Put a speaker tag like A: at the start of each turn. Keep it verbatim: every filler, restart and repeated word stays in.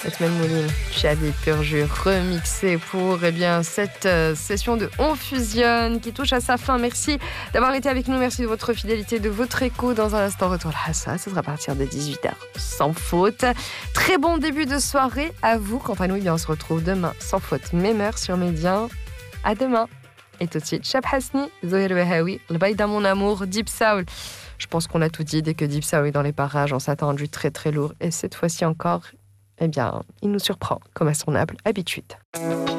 A: Othman Mouline, Chabi Pur Jus, remixé pour eh bien, cette euh, session de On Fusionne qui touche à sa fin. Merci d'avoir été avec nous, merci de votre fidélité, de votre écho. Dans un instant, retour à ça, ce sera à partir de dix-huit heures, sans faute. Très bon début de soirée à vous. Quant à nous, eh bien, on se retrouve demain, sans faute, même heure sur Média. À demain. Et tout de suite, Chab Hasni, Zohir Behawi, Le Baïda Mon Amour, Deep Soul. Je pense qu'on a tout dit. Dès que Deep Soul est dans les parages, on s'attend du très très lourd. Et cette fois-ci encore, eh bien, il nous surprend, comme à son humble habitude.